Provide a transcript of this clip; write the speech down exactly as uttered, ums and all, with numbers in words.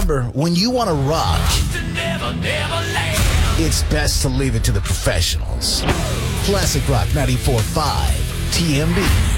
remember, when you want to rock, it's best to leave it to the professionals. Classic Rock ninety-four point five, T M B.